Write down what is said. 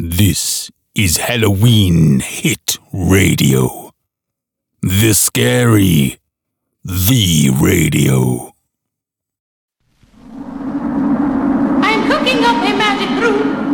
This is Halloween Hit Radio. The Scary, the Radio.